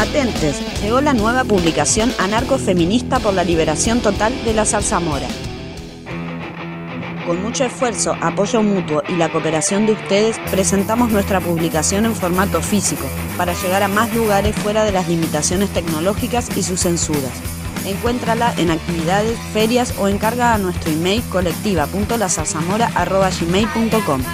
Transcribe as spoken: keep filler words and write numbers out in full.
Atentes, llegó la nueva publicación anarcofeminista por la liberación total de la zarzamora. Con mucho esfuerzo, apoyo mutuo y la cooperación de ustedes, presentamos nuestra publicación en formato físico, para llegar a más lugares fuera de las limitaciones tecnológicas y sus censuras. Encuéntrala en actividades, ferias o encarga a nuestro email colectiva punto la zarzamora arroba gmail punto com.